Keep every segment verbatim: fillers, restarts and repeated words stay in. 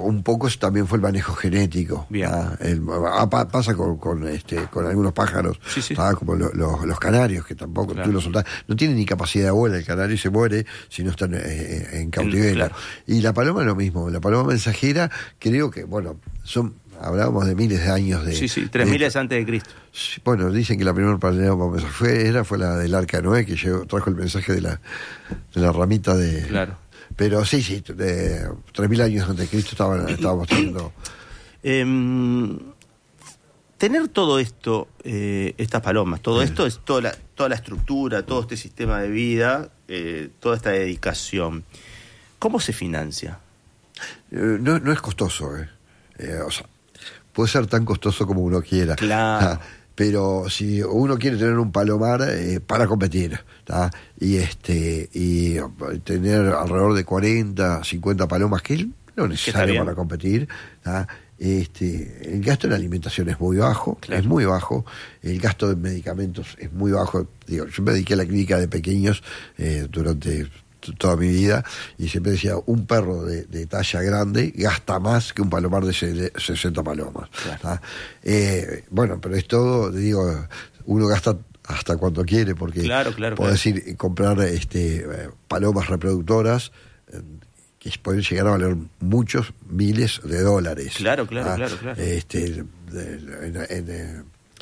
un poco también fue el manejo genético. ¿Ah? El, ah, pasa con, con este con algunos pájaros, sí, sí. ¿Ah? Como lo, lo, los canarios, que tampoco claro. tú los soltás, no tienen ni capacidad de vuelo, el canario se muere si no están eh, en cautiverio. Claro. Y la paloma es lo mismo, la paloma mensajera, creo que, bueno, son, hablábamos de miles de años de... Sí, sí, tres miles antes de Cristo. Bueno, dicen que la primera paloma mensajera fue la del Arca de Noé, que llegó, trajo el mensaje de la, de la ramita de... Claro. Pero sí, sí, de tres mil años antes de Cristo estaban, estábamos teniendo... Eh, tener todo esto, eh, estas palomas, todo sí. esto es toda la, toda la estructura, todo este sistema de vida, eh, toda esta dedicación. ¿Cómo se financia? Eh, no, no es costoso, eh. Eh, o sea, puede ser tan costoso como uno quiera. Claro. Ah, pero si uno quiere tener un palomar eh, para competir, ¿tá? y este y tener alrededor de cuarenta, cincuenta palomas, que es lo necesario para competir, ¿tá? Este, el gasto en alimentación es muy bajo, claro. es muy bajo, el gasto de medicamentos es muy bajo. Digo, yo me dediqué a la clínica de pequeños eh, durante toda mi vida, y siempre decía, un perro de, de talla grande gasta más que un palomar de sesenta palomas. Claro. Eh, bueno, pero es todo, digo, uno gasta hasta cuando quiere, porque claro, claro, podés claro. ir comprar este, palomas reproductoras eh, que pueden llegar a valer muchos miles de dólares. Claro, claro, ¿ah? claro, claro. Este, de, en, en,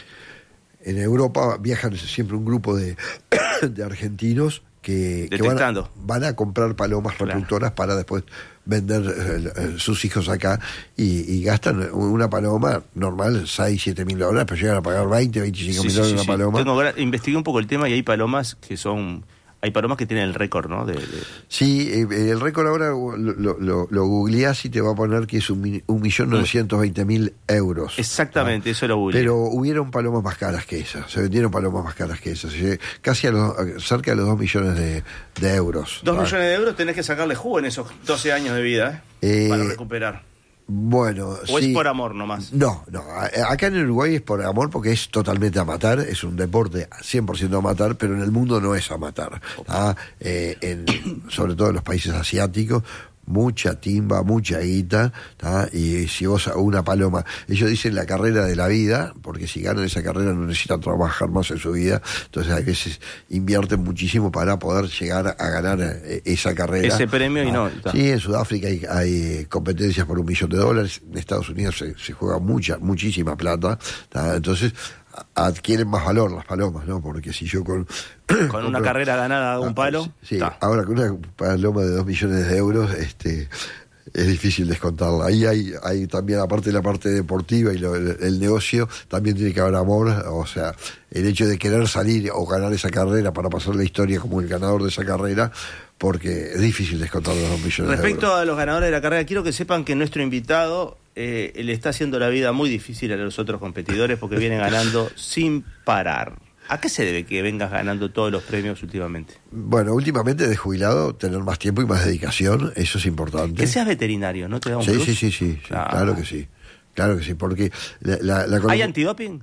en Europa viajan siempre un grupo de, de argentinos que, que van, a, van a comprar palomas reproductoras claro. para después vender eh, eh, sus hijos acá, y, y gastan una paloma normal seis, siete mil dólares, pero llegan a pagar veinte, veinticinco mil sí, dólares sí, una sí. paloma. Tengo, investigué un poco el tema y hay palomas que son... Hay palomas que tienen el récord, ¿no? De, de... Sí, eh, el récord ahora lo, lo, lo googleás y te va a poner que es un, un millón novecientos veinte mil euros. Exactamente, ¿ah? Eso lo googleé. Pero hubieron palomas más caras que esas, se vendieron palomas más caras que esas, casi a los, cerca de los dos millones de, de euros. Dos ¿ah? millones de euros tenés que sacarle jugo en esos doce años de vida, ¿eh? eh para recuperar. Bueno, ¿O sí. es por amor nomás? No, no. Acá en Uruguay es por amor, porque es totalmente a matar, es un deporte cien por ciento a matar, pero en el mundo no es a matar. Okay. ¿Ah? Eh, en, sobre todo en los países asiáticos, mucha timba, mucha guita, ¿tá? Y si vos a una paloma, ellos dicen la carrera de la vida, porque si ganan esa carrera no necesitan trabajar más en su vida, entonces a veces invierten muchísimo para poder llegar a ganar esa carrera. Ese premio ¿tá? y no. ¿tá? Sí, en Sudáfrica hay, hay competencias por un millón de dólares, en Estados Unidos se, se juega mucha, muchísima plata, ¿tá? Entonces adquieren más valor las palomas, ¿no? Porque si yo con... con una carrera ganada a un palo... Sí, ta. Ahora con una paloma de dos millones de euros, este, es difícil descontarla. Ahí hay, hay también, aparte de la parte deportiva y lo, el, el negocio, también tiene que haber amor, o sea, el hecho de querer salir o ganar esa carrera para pasar la historia como el ganador de esa carrera, porque es difícil descontar los dos millones Respecto de euros. Respecto a los ganadores de la carrera, quiero que sepan que nuestro invitado... Eh, le está haciendo la vida muy difícil a los otros competidores porque vienen ganando sin parar. ¿A qué se debe que vengas ganando todos los premios últimamente? Bueno, últimamente de jubilado, tener más tiempo y más dedicación, eso es importante. Que seas veterinario, ¿no te da un sí, plus? Sí, sí, sí, sí, ah. claro que sí. Claro que sí, porque... La, la, la ¿Hay antidoping?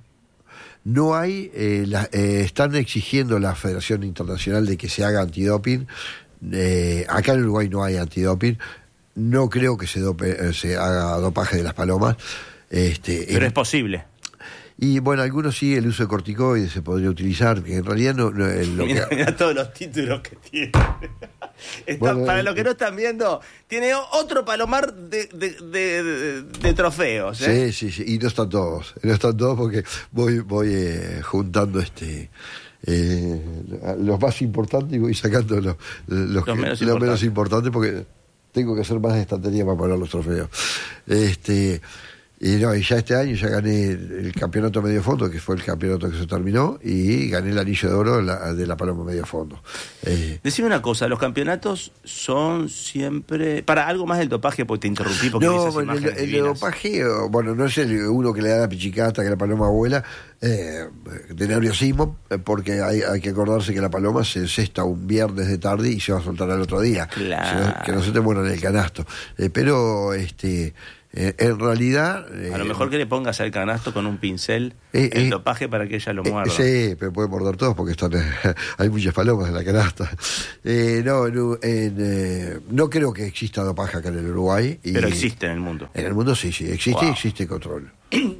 No hay, eh, la, eh, están exigiendo la Federación Internacional de que se haga antidoping. Eh, acá en Uruguay no hay antidoping. No creo que se dope, se haga dopaje de las palomas. Este, Pero en, es posible. Y bueno, algunos sí, el uso de corticoides se podría utilizar, que en realidad no... no lo mira, que... mira todos los títulos que tiene. Está, bueno, para eh, los que no están viendo, tiene otro palomar de, de, de, de, de trofeos. ¿eh? Sí, sí, sí, y no están todos. No están todos porque voy, voy eh, juntando este... Eh, los más importantes y voy sacando los, los, los, que, menos, los importantes. menos importantes porque... tengo que hacer más estantería para poner los trofeos. Este, y no, y ya este año ya gané el campeonato medio fondo, que fue el campeonato que se terminó, y gané el anillo de oro de la, de la paloma medio fondo. Eh, Decime una cosa, los campeonatos son siempre... Para algo más del dopaje, porque te interrumpí porque no, bueno, el, el dopaje, bueno, no es el uno que le da la pichicata, que la paloma vuela, eh, de nerviosismo, porque hay, hay que acordarse que la paloma se encesta un viernes de tarde y se va a soltar al otro día. Claro. Si no, que no se te muera en el canasto. Eh, pero este eh, en realidad... Eh, a lo mejor que le pongas al canasto con un pincel eh, el eh, topaje para que ella lo eh, muerda. Sí, pero puede morder todos porque están hay muchas palomas en la canasta. Eh, no, no, en, eh, no creo que exista dopaje acá en el Uruguay. Y pero existe en el mundo. En el mundo sí, sí, existe Wow. y existe control.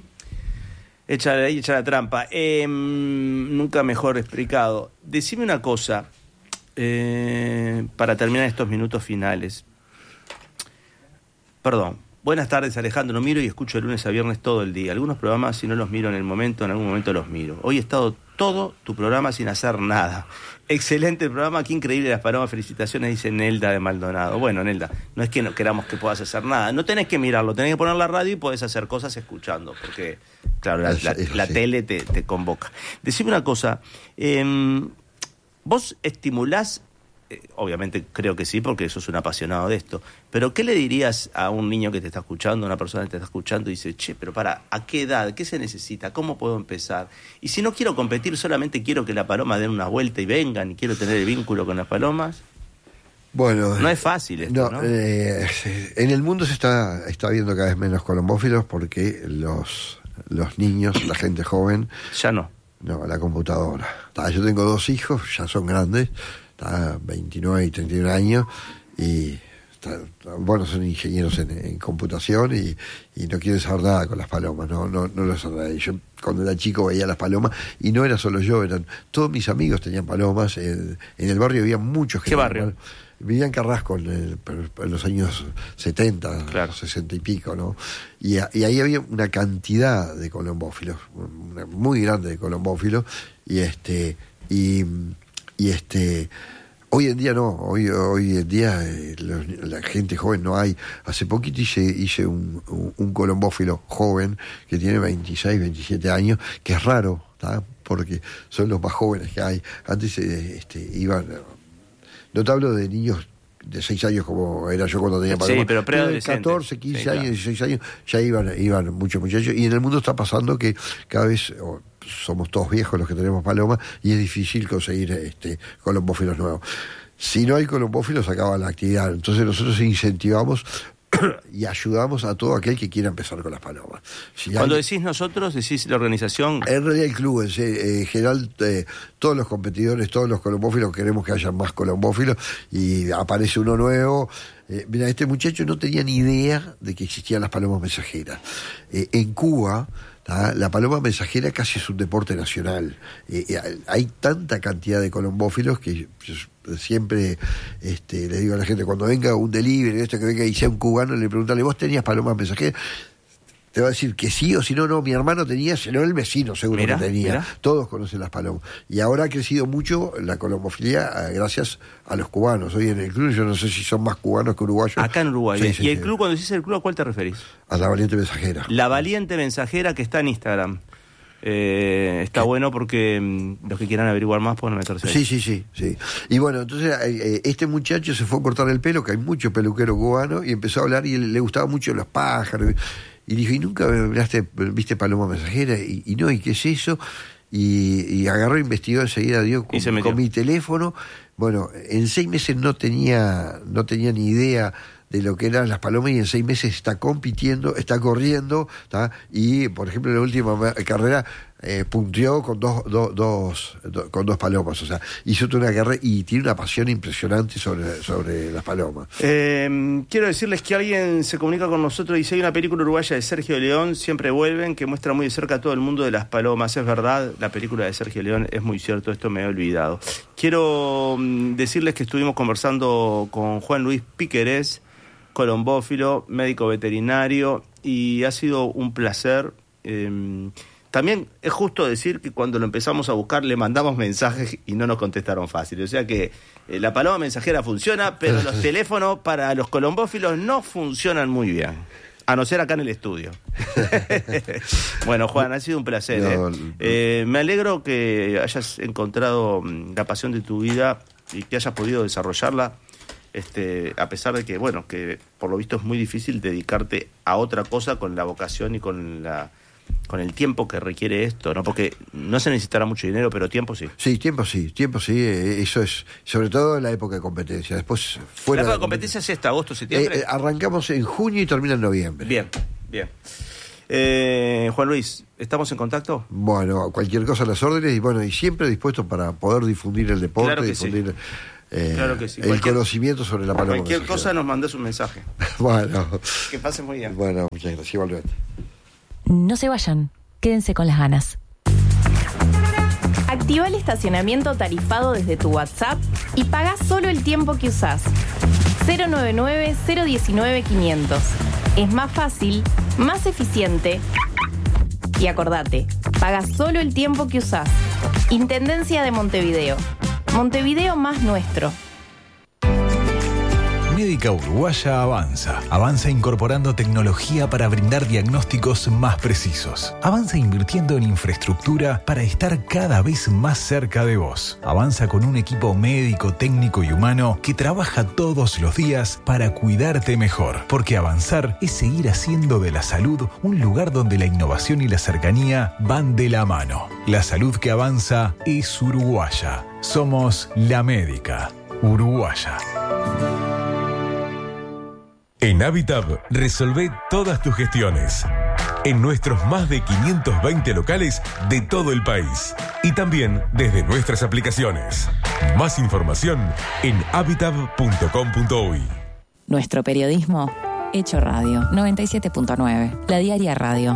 Echa ahí, echa la trampa. Eh, nunca mejor explicado. Decime una cosa, eh, para terminar estos minutos finales. Perdón. Buenas tardes, Alejandro. No miro y escucho de lunes a viernes todo el día. Algunos programas, si no los miro en el momento, en algún momento los miro. Hoy he estado todo tu programa sin hacer nada. Excelente el programa, qué increíble las palomas. Felicitaciones, dice Nelda de Maldonado. Bueno, Nelda, no es que no queramos que puedas hacer nada. No tenés que mirarlo, tenés que poner la radio y podés hacer cosas escuchando. Porque, claro, la, la, la sí. tele te, te convoca. Decime una cosa. Eh, ¿Vos estimulás? Obviamente creo que sí, porque sos un apasionado de esto. Pero ¿qué le dirías a un niño que te está escuchando, a una persona que te está escuchando y dice, che, pero para, ¿a qué edad? ¿Qué se necesita? ¿Cómo puedo empezar? Y si no quiero competir, solamente quiero que la paloma den una vuelta y vengan y quiero tener el vínculo con las palomas. Bueno, no es fácil esto, no, ¿no? Eh, en el mundo se está, está viendo cada vez menos colombófilos porque los, los niños, la gente joven... Ya no. No, la computadora. Yo tengo dos hijos, ya son grandes, veintinueve y treinta y un años, y bueno, son ingenieros en, en computación y, y no quieren saber nada con las palomas, no, no, no lo saben. Yo cuando era chico veía las palomas y no era solo yo, eran todos mis amigos tenían palomas. En, en el barrio había muchos que... ¿Qué barrio? Vivía en Carrasco en, el, en los años setenta, claro. sesenta y pico, ¿no? Y, y ahí había una cantidad de colombófilos, una, muy grande de colombófilos, y este y, y este hoy en día no, hoy hoy en día eh, los, la gente joven no hay. Hace poquito hice hice un, un, un colombófilo joven que tiene veintiséis, veintisiete años, que es raro, ¿tá? Porque son los más jóvenes que hay. Antes eh, este iban... No te hablo de niños de seis años como era yo cuando tenía paloma. Sí, pero preadolescentes. catorce, quince sí, años, claro. dieciséis años, ya iban, iban muchos muchachos. Y en el mundo está pasando que cada vez oh, somos todos viejos los que tenemos palomas y es difícil conseguir este colombófilos nuevos. Si no hay colombófilos, acaba la actividad. Entonces nosotros incentivamos y ayudamos a todo aquel que quiera empezar con las palomas. Si Cuando hay... decís nosotros, decís la organización... En realidad el club, en, en general, eh, todos los competidores, todos los colombófilos, queremos que haya más colombófilos y aparece uno nuevo. Eh, mira, este muchacho no tenía ni idea de que existían las palomas mensajeras. Eh, en Cuba... ¿tá? La paloma mensajera casi es un deporte nacional. Eh, eh, hay tanta cantidad de colombófilos que yo siempre este, le digo a la gente, cuando venga un delivery, esto que venga y sea un cubano, le preguntarle, ¿vos tenías palomas mensajeras? Te va a decir que sí, o si no, no, mi hermano tenía, si no, el vecino seguro mirá, que tenía. Mirá. Todos conocen las palomas. Y ahora ha crecido mucho la colombofilia eh, gracias a los cubanos. Hoy en el club, yo no sé si son más cubanos que uruguayos. Acá en Uruguay. Sí, ¿Y sí, el sí. club, cuando decís el club, a cuál te referís? A la Valiente Mensajera. La Valiente Mensajera, que está en Instagram. Eh, está ¿Qué? Bueno porque mmm, los que quieran averiguar más pueden meterse ahí. Sí, sí, sí, sí. Y bueno, entonces eh, este muchacho se fue a cortar el pelo, que hay mucho peluquero cubano, y empezó a hablar y le gustaba mucho los pájaros. Y dijo, ¿y nunca viste, viste paloma mensajera? Y, y no, ¿y qué es eso? Y, y agarró, investigó enseguida, dio con, con mi teléfono. Bueno, en seis meses no tenía, no tenía ni idea de lo que eran las palomas y en seis meses está compitiendo, está corriendo, ¿tá? Y por ejemplo en la última carrera eh, punteó con dos, dos, dos, dos, con dos palomas, o sea, hizo toda una carrera y tiene una pasión impresionante sobre, sobre las palomas. Eh, quiero decirles que alguien se comunica con nosotros y dice, hay una película uruguaya de Sergio León, Siempre Vuelven, que muestra muy de cerca a todo el mundo de las palomas. Es verdad, la película de Sergio León es muy cierto, esto me he olvidado. Quiero um, decirles que estuvimos conversando con Juan Luis Piquerés, colombófilo, médico veterinario, y ha sido un placer. Eh, también es justo decir que cuando lo empezamos a buscar le mandamos mensajes y no nos contestaron fácil. O sea que eh, la paloma mensajera funciona, pero los teléfonos para los colombófilos no funcionan muy bien. A no ser acá en el estudio. Bueno, Juan, ha sido un placer. No, ¿eh? No. Eh, me alegro que hayas encontrado la pasión de tu vida y que hayas podido desarrollarla. Este, a pesar de que, bueno, que por lo visto es muy difícil dedicarte a otra cosa con la vocación y con la con el tiempo que requiere esto, ¿no? Porque no se necesitará mucho dinero, pero tiempo sí. Sí, tiempo sí, tiempo sí, eh, eso es, sobre todo en la época de competencia. Después, fuera ¿La época de de competencia es esta, agosto, septiembre? Eh, eh, arrancamos en junio y termina en noviembre. Bien, bien. Eh, Juan Luis, ¿estamos en contacto? Bueno, cualquier cosa a las órdenes y bueno, y siempre dispuesto para poder difundir el deporte, Claro que difundir sí. eh, Claro que sí. el Cualquier- conocimiento sobre la paloma. Cualquier mensajera. cosa nos mandas un mensaje. Bueno, Que pasen muy bien. bueno, muchas gracias, igualmente. No se vayan, quédense con las ganas. Activa el estacionamiento tarifado desde tu WhatsApp y paga solo el tiempo que usás. cero nueve nueve, cero uno nueve, quinientos. Es más fácil, más eficiente. Y acordate, paga solo el tiempo que usás. Intendencia de Montevideo. Montevideo más nuestro. Médica Uruguaya avanza. Avanza incorporando tecnología para brindar diagnósticos más precisos. Avanza invirtiendo en infraestructura para estar cada vez más cerca de vos. Avanza con un equipo médico, técnico y humano que trabaja todos los días para cuidarte mejor. Porque avanzar es seguir haciendo de la salud un lugar donde la innovación y la cercanía van de la mano. La salud que avanza es uruguaya. Somos la Médica Uruguaya. En Habitab, resolvé todas tus gestiones. En nuestros más de quinientos veinte locales de todo el país. Y también desde nuestras aplicaciones. Más información en habitab punto com punto uy. Nuestro periodismo, hecho radio. noventa y siete punto nueve, La Diaria Radio.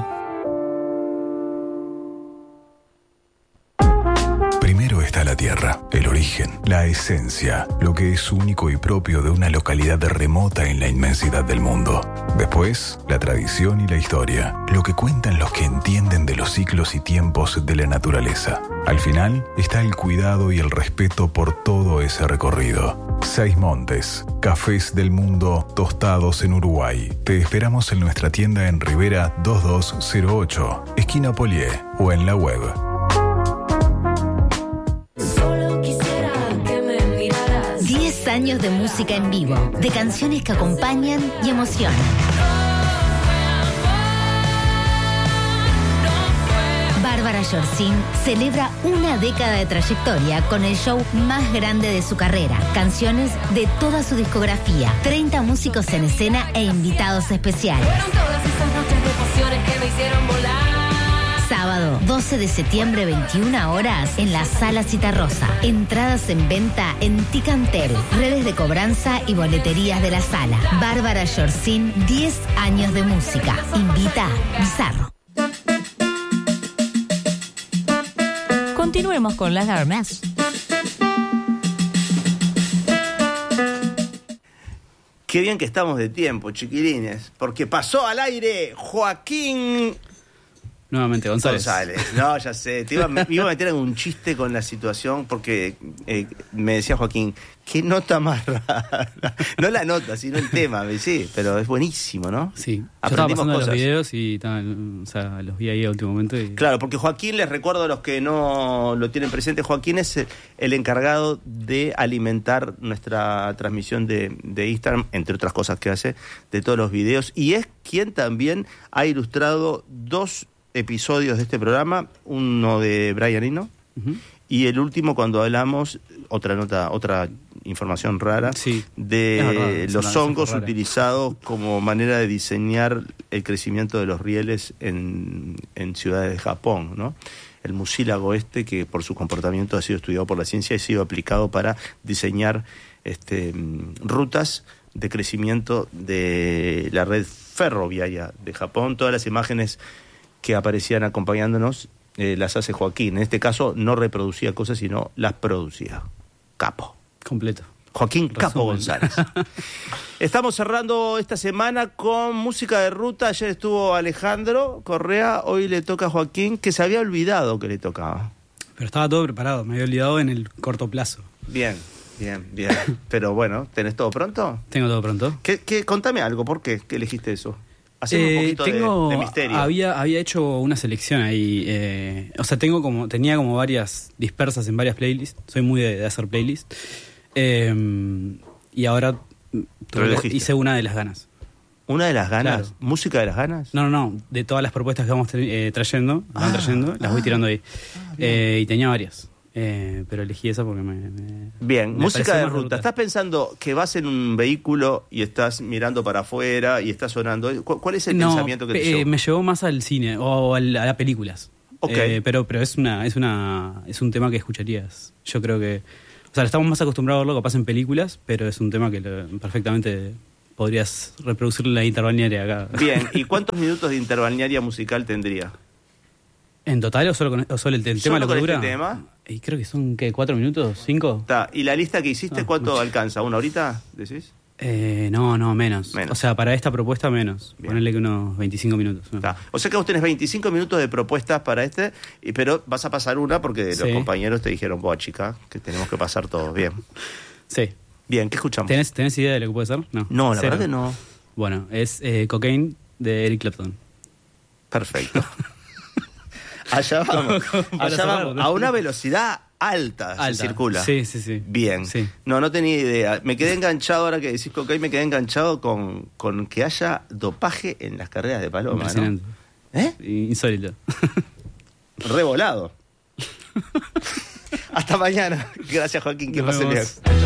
Primero está la tierra, el origen, la esencia, lo que es único y propio de una localidad remota en la inmensidad del mundo. Después, la tradición y la historia, lo que cuentan los que entienden de los ciclos y tiempos de la naturaleza. Al final está el cuidado y el respeto por todo ese recorrido. Seis Montes, cafés del mundo tostados en Uruguay. Te esperamos en nuestra tienda en Rivera dos dos cero ocho, esquina Polié, o en la web. diez años de música en vivo, de canciones que acompañan y emocionan. Bárbara Yorcín celebra una década de trayectoria con el show más grande de su carrera. Canciones de toda su discografía, treinta músicos en escena e invitados especiales. Fueron todas esas noches de pasiones que me hicieron volar. Sábado, doce de septiembre, veintiuna horas, en la Sala Citarrosa. Entradas en venta en Ticantel, redes de cobranza y boleterías de la sala. Bárbara Yorcín, diez años de música. Invita Bizarro. Continuemos con las ganas. Qué bien que estamos de tiempo, chiquilines, porque pasó al aire Joaquín Nuevamente, González. González. No, ya sé. Te iba, me iba a meter en un chiste con la situación porque eh, me decía Joaquín, qué nota más rara. No la nota, sino el tema. Sí, pero es buenísimo, ¿no? Sí. Yo estaba Aprendimos pasando cosas. los videos y estaban, o sea, los vi ahí a último momento. Y... Claro, porque Joaquín, les recuerdo a los que no lo tienen presente, Joaquín es el, el encargado de alimentar nuestra transmisión de, de Instagram, entre otras cosas que hace, de todos los videos, y es quien también ha ilustrado dos episodios de este programa, uno de Brian Eno, uh-huh. y el último cuando hablamos, otra nota, otra información rara, sí, de verdad, los hongos utilizados como manera de diseñar el crecimiento de los rieles en, en ciudades de Japón, ¿no? El mucílago este, que por su comportamiento ha sido estudiado por la ciencia y ha sido aplicado para diseñar este, rutas de crecimiento de la red ferroviaria de Japón. Todas las imágenes que aparecían acompañándonos eh, las hace Joaquín. En este caso no reproducía cosas, sino las producía. Capo. Completo. Joaquín Resumen. Capo González. Estamos cerrando esta semana con música de ruta. Ayer estuvo Alejandro Correa, hoy le toca a Joaquín, que se había olvidado que le tocaba. Pero estaba todo preparado, me había olvidado en el corto plazo. Bien, bien, bien. Pero bueno, ¿tenés todo pronto? Tengo todo pronto. ¿Qué, qué, contame algo, ¿por qué? ¿Qué elegiste eso? Hacemos Eh, un poquito tengo, de, de misterio. Había, había hecho una selección ahí. Eh, o sea, tengo como, tenía como varias dispersas en varias playlists. Soy muy de, de hacer playlists. Eh, y ahora tuve, hice una de las ganas. ¿Una de las ganas? Claro. ¿Música de las ganas? No, no, no. De todas las propuestas que vamos eh, trayendo, van Ah, trayendo, las voy ah, tirando ahí. ah, eh, y tenía varias. Eh, pero elegí esa porque me. me Bien, me música pareció de más ruta. ¿Estás pensando que vas en un vehículo y estás mirando para afuera y estás sonando? ¿Cu- ¿Cuál es el No, pensamiento que te eh, llevó? me llevó más al cine o al- a las películas. Ok. Eh, pero pero es una es una es un tema que escucharías. Yo creo que, o sea, estamos más acostumbrados a verlo capaz en películas, pero es un tema que lo- perfectamente podrías reproducir la interbalnearia acá. Bien, ¿y cuántos minutos de interbalnearia musical tendría? ¿En total o solo, con, o solo el, el tema ¿Solo lo que con dura? este tema? Y creo que son, ¿qué? ¿Cuatro minutos? ¿Cinco? Está. ¿Y la lista que hiciste Ah, cuánto mucho. alcanza? ¿Una horita, decís? Eh, no, no, menos. Menos. O sea, para esta propuesta menos. Bien. Ponerle que unos veinticinco minutos. ¿no? Está. O sea que vos tenés veinticinco minutos de propuestas para este, y- pero vas a pasar una porque los Sí. compañeros te dijeron, vos chica, que tenemos que pasar todos. Bien. Sí. Bien, ¿qué escuchamos? ¿Tenés, ¿Tenés idea de lo que puede ser? No, No, la Cero. verdad que no. Bueno, es eh, Cocaine de Eric Clapton. Perfecto. Allá vamos. ¿Cómo? Para Allá cerrar, vamos. ¿no? A una velocidad alta, Alta. se circula. Sí, sí, sí. Bien. Sí. No, no tenía idea. Me quedé enganchado, ahora que decís cocaína, me quedé enganchado con, con que haya dopaje en las carreras de paloma. Impresionante. ¿no? ¿Eh? Insólito. Revolado. Hasta mañana. Gracias, Joaquín. Que Nos pasen bien. vemos.